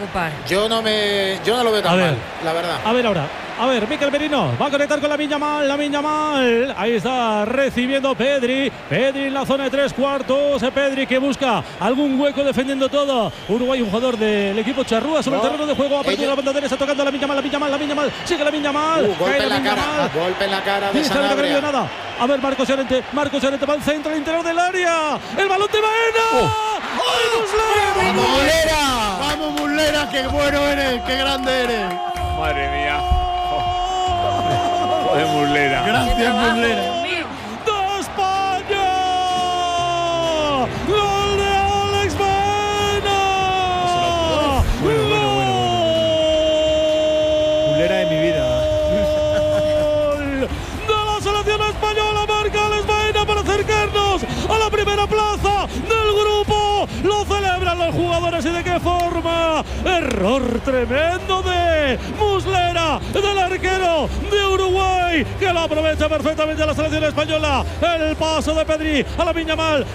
preocupar. Yo no lo veo tan mal, la verdad. A ver ahora. A ver, Mikel Merino va a conectar con Lamine Yamal. Ahí está recibiendo Pedri. Pedri en la zona de 3/4. Pedri que busca algún hueco defendiendo todo. Uruguay, un jugador del equipo charrúa sobre el terreno de juego. Apertura la banda derecha tocando a Lamine Yamal. Sigue Lamine Yamal. Golpe en la cara de Sanabria. Nada. A ver, Marcos Llorente va al centro, al interior del área. El balón de Baena. ¡Ay, Muslera! ¡Vamos, Muslera! ¡Qué bueno eres! ¡Qué grande eres! Madre mía. Joder, Muslera. Gracias, Muslera. ¡De España! ¡Gol de Alex Baena! Bueno. Muslera de mi vida. ¡Gol de la selección española! Marca Alex Baena para acercarnos a la primera plaza del grupo. Lo celebran los jugadores y de qué forma. Error tremendo de Muslera, del arquero de Uruguay, que lo aprovecha perfectamente la selección española. El paso de Pedri a Lamine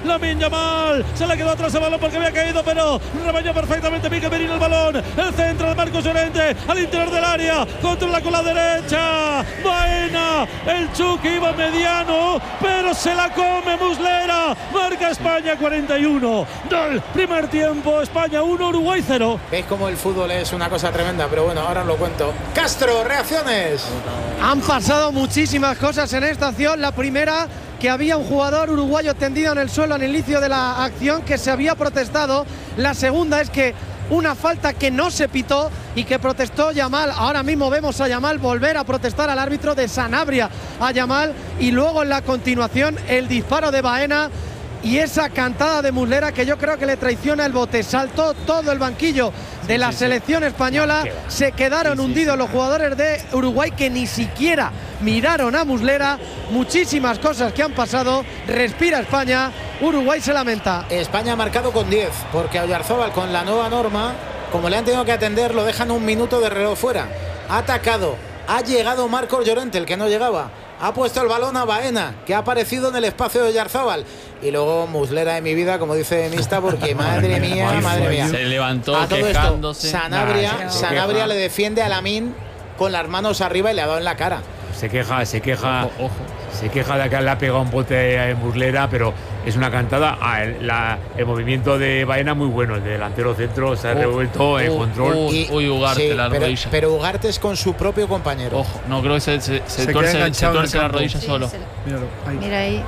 Yamal. Se le quedó atrás el balón porque había caído, pero rebañó perfectamente Mikel Merino el balón. El centro de Marcos Llorente al interior del área. Controla con la derecha. Baena, el Chucky iba mediano, pero se la come Muslera. Marca España 41 del primer tiempo. España 1, Uruguay 0. ¿Veis cómo el fútbol es una cosa tremenda? Pero bueno, ahora os lo cuento. Castro, reacciones. Han pasado muchísimas cosas en esta acción. La primera, que había un jugador uruguayo tendido en el suelo al inicio de la acción que se había protestado. La segunda es que una falta que no se pitó y que protestó Yamal. Ahora mismo vemos a Yamal volver a protestar al árbitro de Sanabria a Yamal. Y luego en la continuación el disparo de Baena y esa cantada de Muslera que yo creo que le traiciona el bote. Saltó todo el banquillo de la selección española. Se quedaron hundidos los jugadores de Uruguay que ni siquiera miraron a Muslera. Muchísimas cosas que han pasado. Respira España. Uruguay se lamenta. España ha marcado con 10 porque a Oyarzabal, con la nueva norma, como le han tenido que atender, lo dejan un minuto de reloj fuera. Ha atacado. Ha llegado Marcos Llorente, el que no llegaba. Ha puesto el balón a Baena, que ha aparecido en el espacio de Oyarzabal. Y luego Muslera de mi vida, como dice Mista, porque madre mía. Se levantó a todo quejándose. Esto, Sanabria le defiende a Lamine con las manos arriba y le ha dado en la cara. Se queja. Ojo. Se queja de que le ha pegado un bote a Muslera, pero es una cantada. El movimiento de Baena muy bueno. El delantero centro se ha revuelto en control. Ugarte la rodilla. Pero Ugarte es con su propio compañero. Ojo, no creo que se tuerce la rodilla solo. Mira ahí.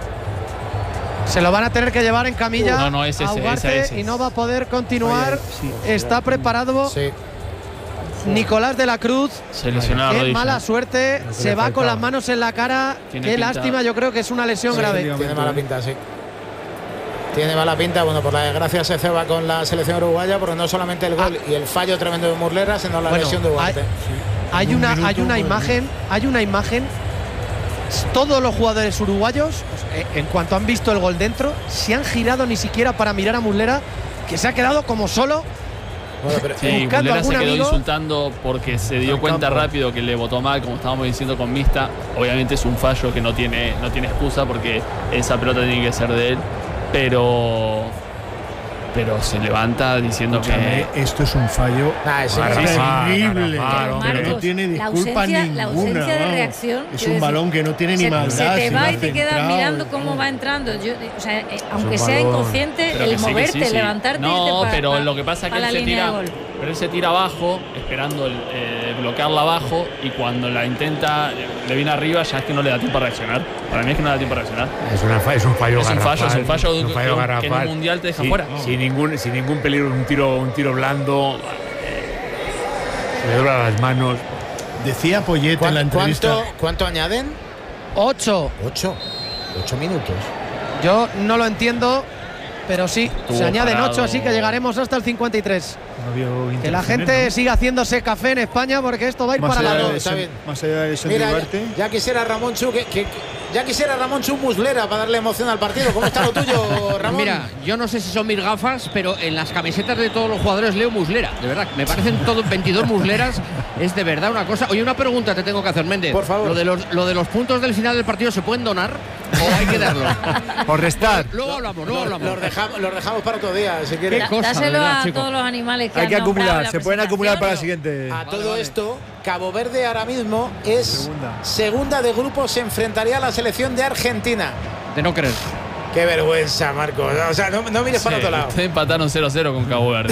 Se lo van a tener que llevar en camilla No, es ese, a Ugarte ese. y no va a poder continuar. Está preparado. Sí. Nicolás de la Cruz. Se lesionó la Qué rodilla. mala suerte. Se va con las manos en la cara. Qué lástima, yo creo que es una lesión grave. Tiene mala pinta, sí. Tiene mala pinta. Bueno, por la desgracia se ceba con la selección uruguaya, porque no solamente el gol y el fallo tremendo de Muslera, sino la lesión de Ugarte. Hay una imagen. Todos los jugadores uruguayos, en cuanto han visto el gol dentro, se han girado ni siquiera para mirar a Muslera, que se ha quedado como solo. Bueno, pero Muslera se quedó insultando porque se dio cuenta rápido que le votó mal, como estábamos diciendo con Mista. Obviamente es un fallo que no tiene excusa porque esa pelota tiene que ser de él, pero se levanta diciendo que esto es un fallo terrible, que no tiene disculpa ninguna. La ausencia de reacción. Es un balón que no tiene ni maldad. Se te va y te quedas mirando cómo va entrando. Aunque sea inconsciente, el moverte, levantarte. No, pero lo que pasa es que él se tira abajo, esperando bloquearla abajo, y cuando la intenta, le viene arriba, ya es que no le da tiempo a reaccionar. Para mí es que no le da tiempo a reaccionar. Es un fallo garrafal. Es un fallo garrafal. Que en un mundial te deja fuera. Sin ningún peligro, un tiro blando. Se le dobla las manos. Decía Poyet en la entrevista. ¿Cuánto añaden? 8 minutos. Yo no lo entiendo, pero sí, se añaden 8, así que llegaremos hasta el 53. Que la gente siga haciéndose café en España, porque esto va a ir para la Está bien. Más allá de eso, mira, ya quisiera Ramón Chu que Ya quisiera Ramón su muslera para darle emoción al partido. ¿Cómo está lo tuyo, Ramón? Mira, yo no sé si son mis gafas, pero en las camisetas de todos los jugadores leo muslera. De verdad, me parecen todos 22 musleras. Es de verdad una cosa. Oye, una pregunta te tengo que hacer, Méndez. Por favor. Lo de los puntos del final del partido, ¿se pueden donar o hay que darlos? Por restar. Luego hablamos. Los dejamos para otro día, si quieres. Dáselo a todos los animales que hay que han acumular. Se pueden acumular para la siguiente. A todo esto, Cabo Verde ahora mismo es segunda de grupo, se enfrentaría a la selección de Argentina. De no creer. Qué vergüenza, Marcos. O sea, no mires para otro lado. Ustedes empataron 0-0 con Cabo Verde.